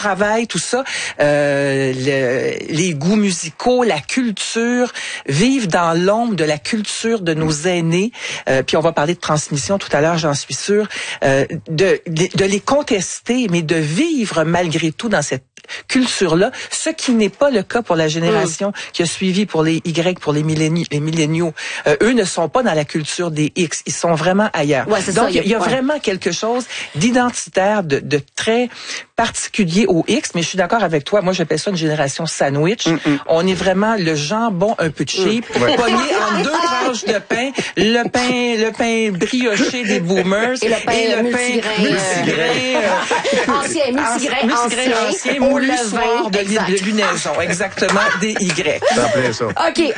travail, tout ça, les goûts musicaux, la culture, vivent dans l'ombre de la culture de nos aînés. Puis on va parler de transmission tout à l'heure, j'en suis sûre. De les contester, mais de vivre malgré tout dans cette culture-là, ce qui n'est pas le cas pour la génération qui a suivi, pour les Y, pour les milléniaux. Eux ne sont pas dans la culture des X, ils sont vraiment ailleurs. Ouais, donc il y a vraiment quelque chose d'identitaire, de très particulier aux X, mais je suis d'accord avec toi, moi j'appelle ça une génération sandwich. On est vraiment le jambon un peu cheap, pogné en deux tranches de pain, le pain brioché des boomers et le pain multigrain ancien, moulu soir de lunaison, exactement, des Y. Ça. OK,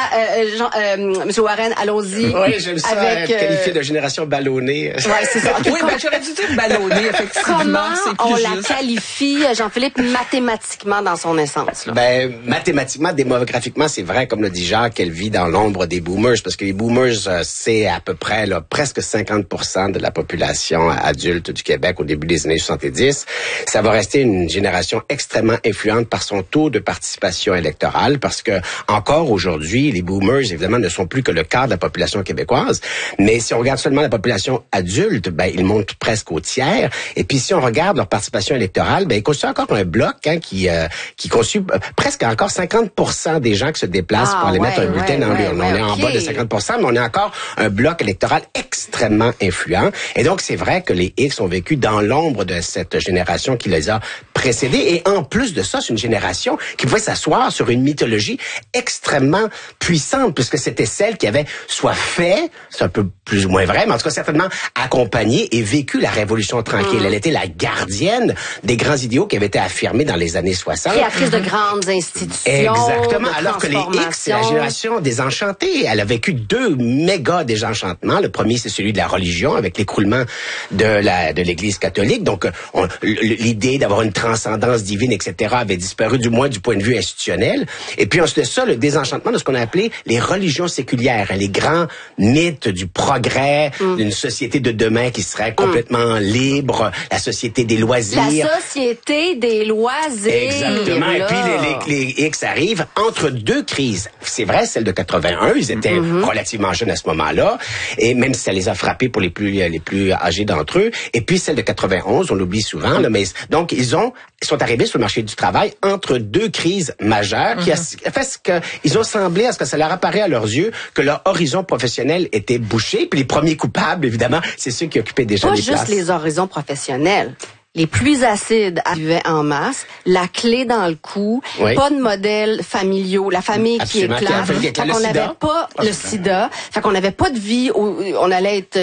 M. Warren, allons-y. Oui, j'aime ça, avec qualifié de génération ballonnée. Ouais, c'est ça. Okay, oui, mais j'aurais dû dire ballonnée, effectivement. Comment c'est plus on juste. la qualifie, Jean-Philippe, mathématiquement dans son essence? Là? Ben, mathématiquement, démographiquement, c'est vrai, comme le dit Jacques, qu'elle vit dans l'ombre des boomers, parce que les boomers, c'est à peu près là, presque 50% de la population adulte du Québec au début des années 70. Ça va rester une génération extrêmement influente par son taux de participation électorale, parce que encore aujourd'hui, les boomers, évidemment, ne sont plus que le quart de la population québécoise. Mais si on regarde seulement la population adulte, ben, ils montent presque au tiers. Et puis, si on regarde leur participation électorale, ben, ils constituent encore un bloc qui constitue presque encore 50% des gens qui se déplacent pour aller mettre un bulletin dans l'urne. On est en bas de 50%, mais on est encore un bloc électoral extrêmement influent. Et donc, c'est vrai que les X ont vécu dans l'ombre de cette génération qui les a précédés. Et en plus de ça, c'est une génération qui pouvait s'asseoir sur une mythologie extrêmement puissante, puisque c'était celle qui avait soit fait, c'est un peu plus ou moins vrai, mais en tout cas certainement accompagné et vécu la Révolution tranquille. Elle était la gardienne des grands idéaux qui avaient été affirmés dans les années 60. Créatrice de grandes institutions. Exactement. Alors que les X, c'est la génération désenchantée. Elle a vécu 2 méga désenchantements. Le premier, c'est celui de la religion, avec l'écroulement de l'Église catholique. Donc, l'idée d'avoir une transcendance divine, etc., avait disparu, du moins du point de vue institutionnel. Et puis ensuite de ça, le désenchantement de ce qu'on a appelé les religions séculières, les grands mythes du progrès, d'une société de demain qui serait complètement libre, la société des loisirs. La société des loisirs. Exactement. Et puis les X arrivent entre 2 crises. C'est vrai, celle de 81, ils étaient relativement jeunes à ce moment-là, et même si ça les a frappés pour les plus âgés d'entre eux. Et puis celle de 91, on l'oublie souvent, là, mais donc ils sont arrivés sur le marché du travail entre 2 crises majeures qui a fait ce que ils ont semblé à ce que ça leur apparaît à leurs yeux que leur horizon professionnel était bouché. Puis les premiers coupables, évidemment, c'est ceux qui occupaient déjà les places. Pas juste les horizons professionnels. Les pluies acides arrivaient en masse, la clé dans le cou, pas de modèles familiaux, la famille qui éclate. Fait qu'on n'avait pas le sida, fait qu'on n'avait pas de vie où on allait être,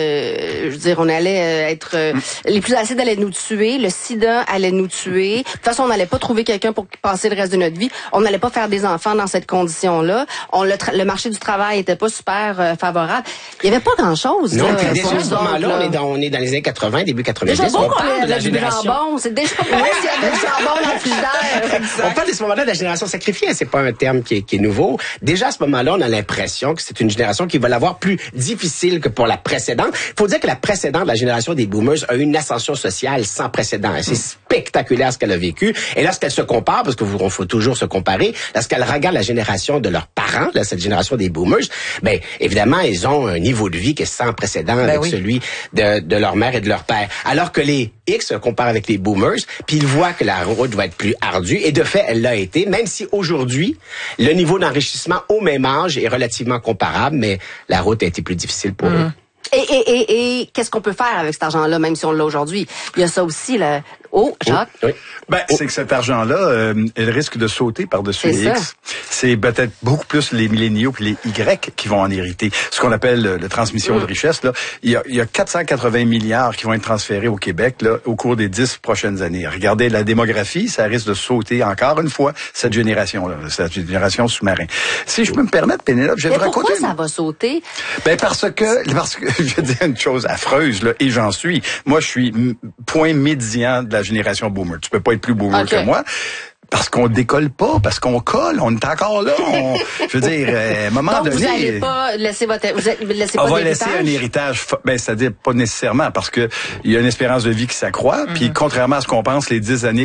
les pluies acides allaient nous tuer, le sida allait nous tuer. De toute façon, on n'allait pas trouver quelqu'un pour passer le reste de notre vie. On n'allait pas faire des enfants dans cette condition-là. Le marché du travail était pas super favorable. Il y avait pas grand-chose. Non, puis déjà à ce moment-là, on est dans les années 80, début 90. On parle de la génération. Jambon, c'est déjà pas mal s'il y avait du jambon dans le frigidaire. On parle de ce moment-là de la génération sacrifiée. C'est pas un terme qui est nouveau. Déjà, à ce moment-là, on a l'impression que c'est une génération qui va l'avoir plus difficile que pour la précédente. Il faut dire que la précédente, la génération des boomers, a eu une ascension sociale sans précédent. C'est spectaculaire ce qu'elle a vécu. Et lorsqu'elle se compare, parce que faut toujours se comparer, lorsqu'elle regarde la génération de leurs parents, là, cette génération des boomers, ben, évidemment, ils ont un niveau de vie qui est sans précédent avec celui de leur mère et de leur père. Alors que les X se comparent avec les boomers, puis ils voient que la route va être plus ardue, et de fait, elle l'a été, même si aujourd'hui, le niveau d'enrichissement au même âge est relativement comparable, mais la route a été plus difficile pour eux. Et qu'est-ce qu'on peut faire avec cet argent-là, même si on l'a aujourd'hui? Il y a ça aussi, là. Oh, Jacques? Oui. C'est que cet argent-là, il risque de sauter par-dessus les X. C'est peut-être beaucoup plus les milléniaux puis les Y qui vont en hériter. Ce qu'on appelle la transmission de richesse, là. Il y a 480 milliards qui vont être transférés au Québec, là, au cours des 10 prochaines années. Regardez la démographie, ça risque de sauter encore une fois cette génération-là, cette génération sous-marin. Si je peux me permettre, Pénélope, je vais vous raconter. Pourquoi ça va sauter? Parce que je vais dire une chose affreuse, là, et j'en suis. Moi, je suis point médian de la génération boomer. Tu peux pas être plus boomer que moi. Parce qu'on décolle pas, parce qu'on colle, on est encore là. Je veux dire, à un moment donné... Vous n'allez pas laisser on va laisser un héritage, c'est-à-dire pas nécessairement, parce que il y a une espérance de vie qui s'accroît, puis contrairement à ce qu'on pense, les 10 années